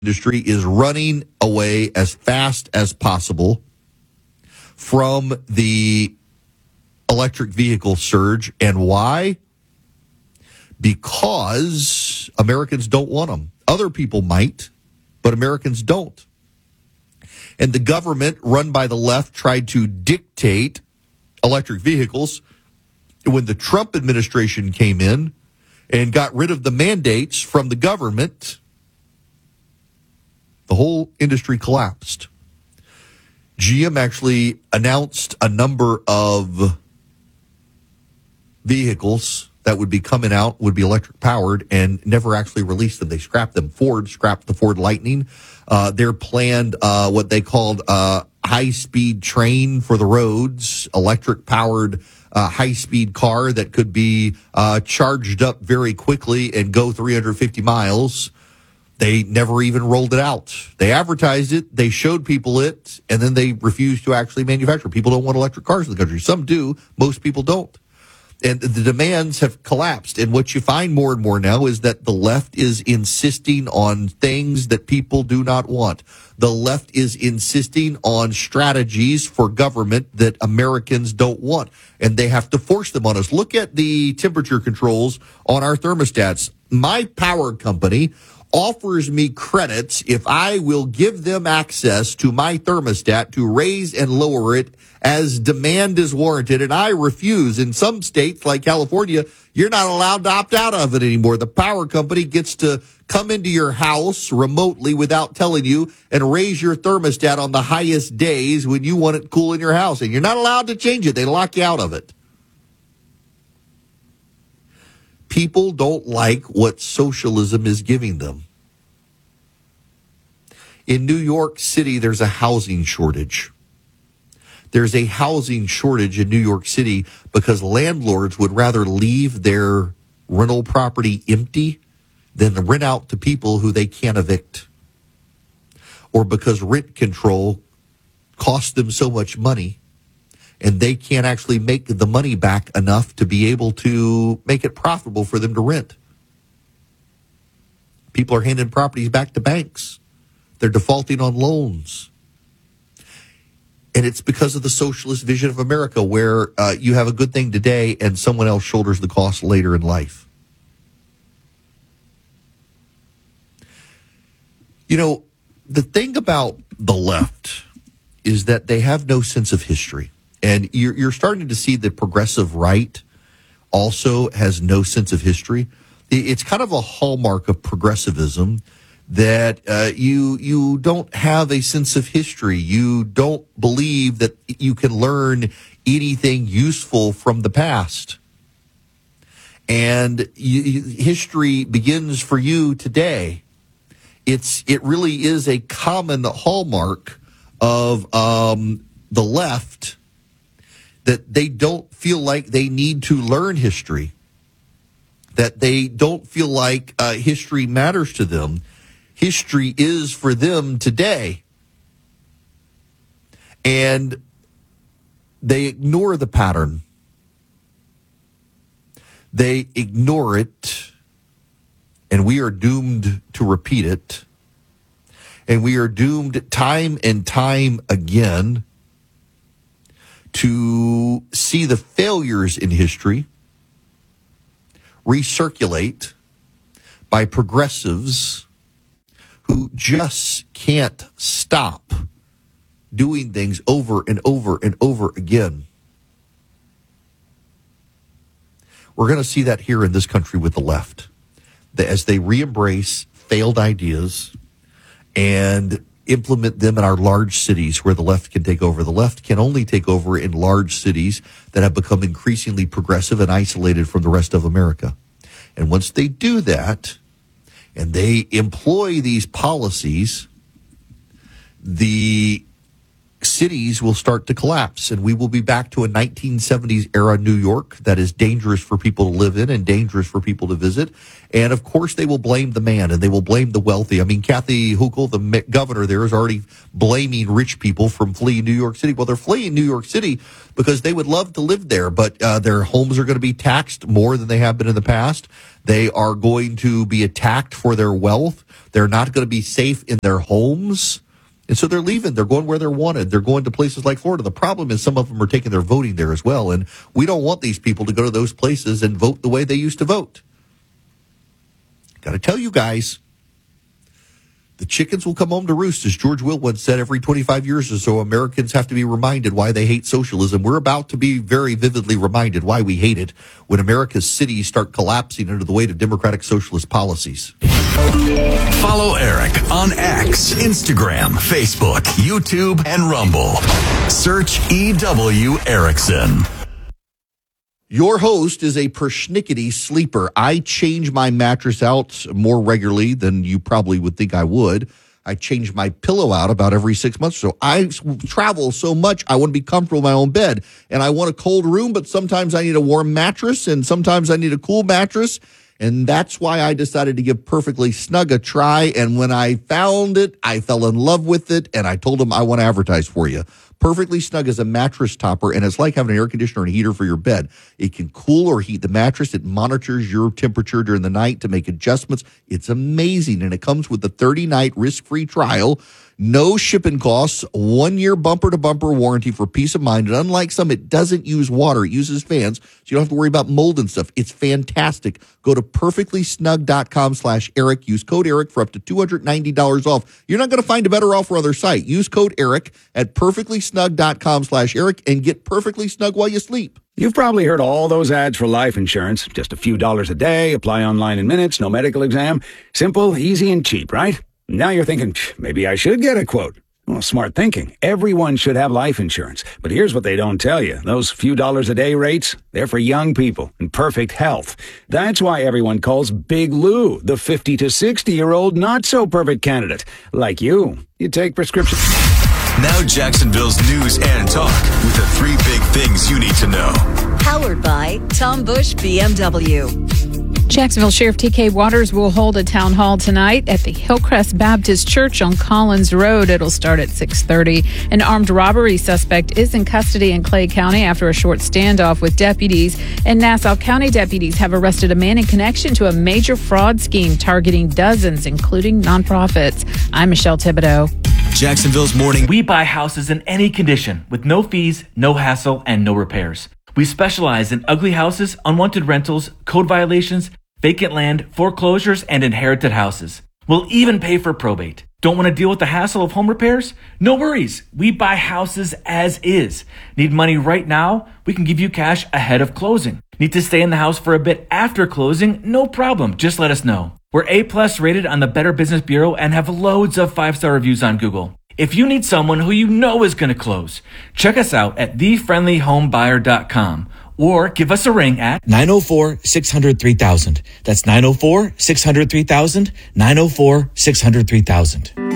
industry is running away as fast as possible from the electric vehicle surge. And why? Because Americans don't want them. Other people might, but Americans don't. And the government, run by the left, tried to dictate electric vehicles when the Trump administration came in and got rid of the mandates from the government. The whole industry collapsed. GM actually announced a number of vehicles that would be coming out, would be electric powered, and never actually released them. They scrapped them. Ford scrapped the Ford Lightning. Their planned, what they called high-speed train for the roads, electric-powered high-speed car that could be charged up very quickly and go 350 miles. They never even rolled it out. They advertised it, they showed people it, and then they refused to actually manufacture. People don't want electric cars in the country. Some do, most people don't. And the demands have collapsed. And what you find more and more now is that the left is insisting on things that people do not want. The left is insisting on strategies for government that Americans don't want. And they have to force them on us. Look at the temperature controls on our thermostats. My power company offers me credits if I will give them access to my thermostat to raise and lower it as demand is warranted, and I refuse. In some states, like California, you're not allowed to opt out of it anymore. The power company gets to come into your house remotely without telling you and raise your thermostat on the highest days when you want it cool in your house, and you're not allowed to change it. They lock you out of it. People don't like what socialism is giving them. In New York City, there's a housing shortage. There's a housing shortage in New York City because landlords would rather leave their rental property empty than rent out to people who they can't evict. Or because rent control costs them so much money and they can't actually make the money back enough to be able to make it profitable for them to rent. People are handing properties back to banks. They're defaulting on loans. And it's because of the socialist vision of America where you have a good thing today and someone else shoulders the cost later in life. You know, the thing about the left is that they have no sense of history. And you're starting to see the progressive right also has no sense of history. It's kind of a hallmark of progressivism that you don't have a sense of history. You don't believe that you can learn anything useful from the past. And history begins for you today. It really is a common hallmark of the left that they don't feel like they need to learn history, that they don't feel like history matters to them. History is for them today. And they ignore the pattern. They ignore it, and we are doomed to repeat it. And we are doomed time and time again to see the failures in history recirculate by progressives who just can't stop doing things over and over and over again. We're going to see that here in this country with the left, as they re-embrace failed ideas and implement them in our large cities where the left can take over. The left can only take over in large cities that have become increasingly progressive and isolated from the rest of America. And once they do that, and they employ these policies, the cities will start to collapse, and we will be back to a 1970s era New York that is dangerous for people to live in and dangerous for people to visit. And of course, they will blame the man and they will blame the wealthy. I mean, Kathy Hochul, the governor there, is already blaming rich people from fleeing New York City. Well, they're fleeing New York City because they would love to live there, but their homes are going to be taxed more than they have been in the past. They are going to be attacked for their wealth. They're not going to be safe in their homes. And so they're leaving. They're going where they're wanted. They're going to places like Florida. The problem is some of them are taking their voting there as well. And we don't want these people to go to those places and vote the way they used to vote. Got to tell you guys, the chickens will come home to roost, as George Will once said. Every 25 years or so, Americans have to be reminded why they hate socialism. We're about to be very vividly reminded why we hate it when America's cities start collapsing under the weight of democratic socialist policies. Follow Eric on X, Instagram, Facebook, YouTube, and Rumble. Search EW Erickson. Your host is a persnickety sleeper. I change my mattress out more regularly than you probably would think I would. I change my pillow out about every 6 months or so. I travel so much, I want to be comfortable in my own bed. And I want a cold room, but sometimes I need a warm mattress, and sometimes I need a cool mattress. And that's why I decided to give Perfectly Snug a try. And when I found it, I fell in love with it, and I told them I want to advertise for you. Perfectly Snug is a mattress topper, and it's like having an air conditioner and a heater for your bed. It can cool or heat the mattress. It monitors your temperature during the night to make adjustments. It's amazing, and it comes with a 30-night risk-free trial. No shipping costs, 1 year bumper-to-bumper warranty for peace of mind. And unlike some, it doesn't use water. It uses fans, so you don't have to worry about mold and stuff. It's fantastic. Go to perfectlysnug.com/Eric. Use code Eric for up to $290 off. You're not going to find a better offer on their site. Use code Eric at perfectlysnug.com/Eric and get perfectly snug while you sleep. You've probably heard all those ads for life insurance. Just a few dollars a day, apply online in minutes, no medical exam. Simple, easy, and cheap, right? Now you're thinking, maybe I should get a quote. Well, smart thinking. Everyone should have life insurance. But here's what they don't tell you. Those few dollars a day rates, they're for young people in perfect health. That's why everyone calls Big Lou the 50 to 60-year-old not-so-perfect candidate. Like you. You take prescription. Now Jacksonville's news and talk with the three big things you need to know. Powered by Tom Bush BMW. Jacksonville Sheriff T.K. Waters will hold a town hall tonight at the Hillcrest Baptist Church on Collins Road. It'll start at 6:30. An armed robbery suspect is in custody in Clay County after a short standoff with deputies. And Nassau County deputies have arrested a man in connection to a major fraud scheme targeting dozens, including nonprofits. I'm Michelle Thibodeau. Jacksonville's morning. We buy houses in any condition with no fees, no hassle, and no repairs. We specialize in ugly houses, unwanted rentals, code violations, vacant land, foreclosures, and inherited houses. We'll even pay for probate. Don't want to deal with the hassle of home repairs? No worries. We buy houses as is. Need money right now? We can give you cash ahead of closing. Need to stay in the house for a bit after closing? No problem. Just let us know. We're A+ rated on the Better Business Bureau and have loads of 5-star reviews on Google. If you need someone who you know is going to close, check us out at thefriendlyhomebuyer.com or give us a ring at 904-600-3000. That's 904-600-3000, 904-600-3000.